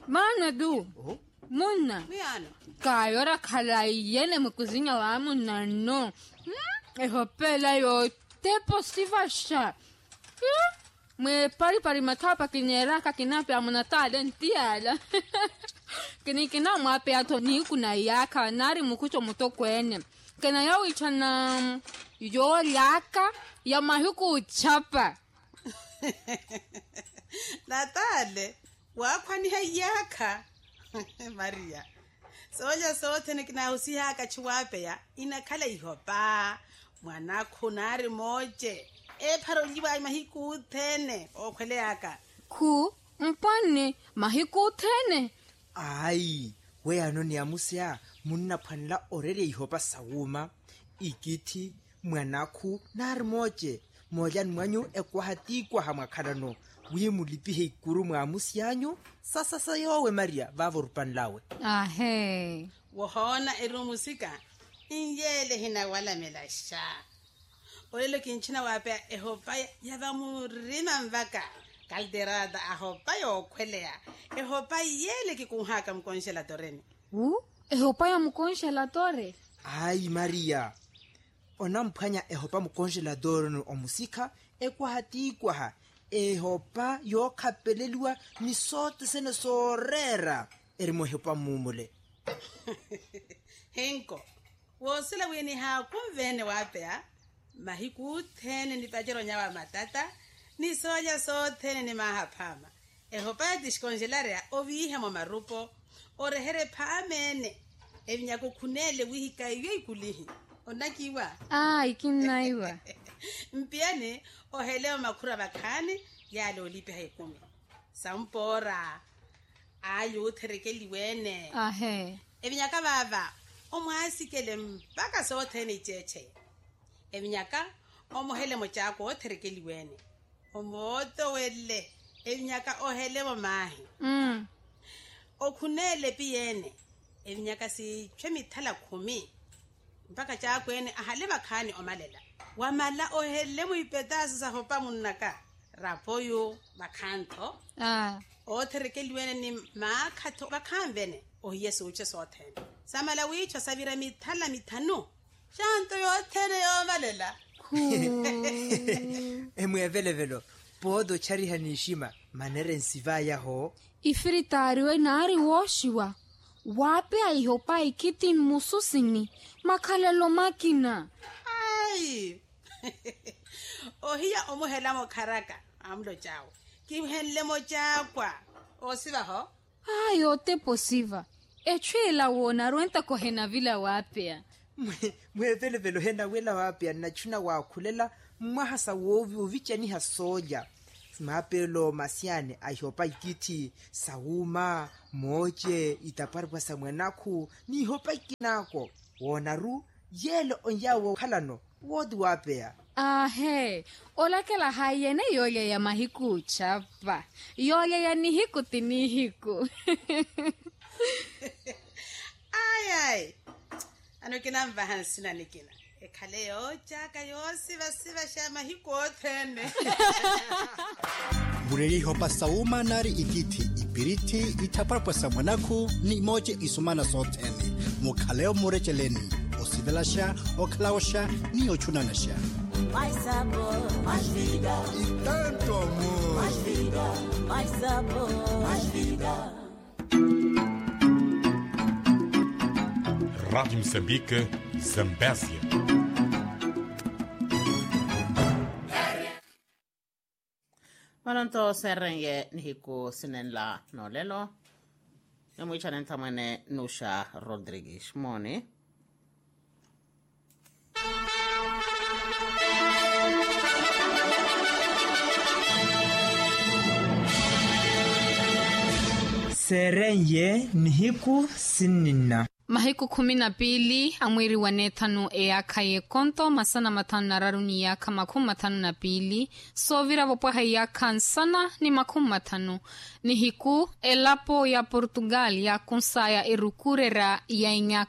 Mana du. Muna. Miano. Kayora kalaiyene mkuzinya wa muna no. Ehopela yo te posiva sha. Me pari matapa kinyeraka kinape amuna talentiala. Kina mwape ato ni kuna yaka nari mukucho mutokwene. Kena yao ichana yo yaka ya mahuku uchapa. Natale, wakwani hayaka. Maria. Soja sote nikina usihaka chiwape ya inakala ihopa. Mwana kunari moje. Paro njiwa mahiku tene. Okwele yaka. Ku, mpane mahiku tene. Ai, we anoni amusia munna phanla orere ihopa sawuma ikiti mwanaku nari moja mwanyu ekwahati kwa hamakharano wi mulipi heikuru mwamusianyu sasa yowe Maria vavorpanlawe Ahe wohona erumusika injele hina wala melasha olelo kinchina wape ehopa yava murima mvaka kalderada ahopa yokwelea ehopa yele kikunhaka mkonshelatoreni ehopa ya mkonshelatorre ai Maria ona mphanya ehopa mkonshelatorre omusika ekwahatikwaha ehopa yokhapeleliwa ni sote sene sorera erimo ehopa mumule henko wosela weni hakumvene wapea mahiku thene ni pajero nyawa matata ni soja so thene ni mahapama ehopa ya dishkonjelarea ovihe mo marupo orehere pamene evinyaku kunele wihika iyo ikulihi onakiwa ikinaiwa mpiane oheleo makura bakani yale olipe haikumi sampora ayo utherekeli wene ahe evinyaka baba omwasikele mpaka so thene icheche evinyaka omohele mochako otherekeli wene omoto wele evinyaka ohele mo mahi okhunele piyene evinyaka si chwemithala 10 mpaka chakwene ahale bakhani omalela wamala ohele muipetasa sa hopa munnaka rapoyo bakhanto otherekeli wene ni makhatho bakhamvene ohiyeso uche sothene samala wicho savira mithala mithano shanto yothene yomalela emwevelevelo podo charihanishima manere nsivaya ho ifritariwe nari woshiwa wape aihopa ikiti mususini makhalelo makina ai ohiya omuhela mokharaka amlo chao kimhenle mochakwa osiva ho ote posiva echwela wona rwenta kohena vila wapea mwevelevelo hena wela wapea nachuna wakhulela mwahasa wovi ovichani hasoja mapelo masiane aihopa ikiti sauma moje itaparwa samwenaku ni hopa ikinako wonaru yele onyawo khalano wodu wapea ahe olakela hayene yoye ya mahiku chapa yoye ya nihiku tinihiku ai anokina mvahansina nikina ekhale yo chaka yo siva shama hikothene Bureri hopa sauma nari ikiti ipiriti itaparpa samwanaku ni moje isumana sotene mukhaleo murecheleni osivelasha oklaosha ni ochunanasha mais sabor, mais vida e tanto amor mais vida, mais sabor, mais vida. Rádio Moçambique, Zambésia. Malonto serenge nihiku sinenla nolelo. Nemuicha nentamane Nusha Rodriguez. Moni. Serenge nihiku sinina mahiku 12 amwiri wa nethanu eaka yekonto masana 5 ni yaka 52 sovira vopwaha yaka nsana ni 50 ni hiku elapo ya Portugal ya kunsaya erukurera ya inyaka